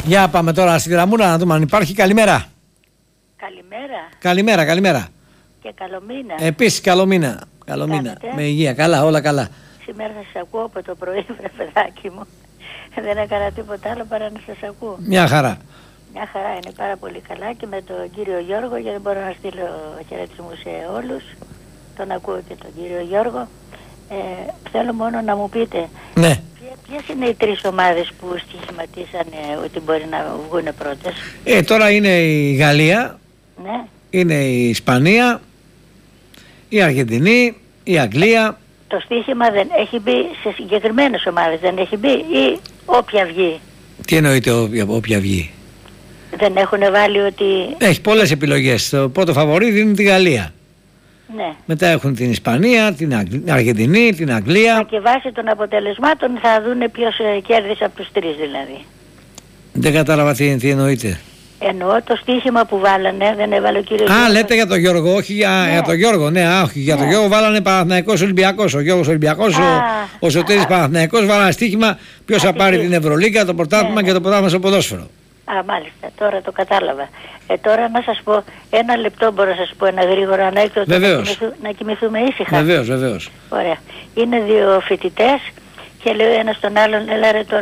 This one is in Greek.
Για πάμε τώρα στη γραμμούρα να δούμε αν υπάρχει. Καλημέρα. Καλημέρα. Και καλό μήνα. Επίσης καλό μήνα. Με υγεία. Καλά, όλα καλά. Σήμερα θα σας ακούω από το πρωί, βρε παιδάκι μου. Δεν έκανα τίποτα άλλο παρά να σας ακούω. Μια χαρά. Μια χαρά, είναι πάρα πολύ καλά και με τον κύριο Γιώργο, γιατί μπορώ να στείλω χαιρετισμούς σε όλους. Τον ακούω και τον κύριο Γιώργο. Θέλω μόνο να μου πείτε, ναι. Ποιες είναι οι τρεις ομάδες που στοιχηματίσανε ότι μπορεί να βγουν πρώτες? Τώρα είναι η Γαλλία, ναι. Είναι η Ισπανία, η Αργεντινή, η Αγγλία. Το στοίχημα δεν έχει μπει σε συγκεκριμένες ομάδες, δεν έχει μπει, ή όποια βγει? Τι εννοείται όποια βγει? Δεν έχουν βάλει ότι... Έχει πολλές επιλογές. Το πρώτο φαβορί δίνει τη Γαλλία. Ναι. Μετά έχουν την Ισπανία, την Αργεντινή, την Αγγλία. Και βάσει των αποτελεσμάτων θα δούνε ποιος κέρδισε από τους τρεις δηλαδή. Δεν κατάλαβα τι εννοείται. Εννοώ το στοίχημα που βάλανε, δεν έβαλε ο κύριος Γιώργος. Λέτε για τον Γιώργο, όχι για τον Γιώργο, ναι, όχι. Για τον Γιώργο βάλανε Παναθηναϊκός Ολυμπιακός. Ο Γιώργος Ολυμπιακός, ο Σωτήρης Παναθηναϊκός βάλανε στοίχημα ποιος θα πάρει την Ευρωλίγκα, το πρωτάθλημα και το πρωτάθλημα στο ποδόσφαιρο. Μάλιστα, τώρα το κατάλαβα. Τώρα να σας πω, ένα λεπτό μπορώ να σας πω ένα γρήγορο ανέκδοτο να κοιμηθούμε ήσυχα. Βεβαίως. Ωραία. Είναι δύο φοιτητές και λέει ένας τον άλλον, έλα ρε τώρα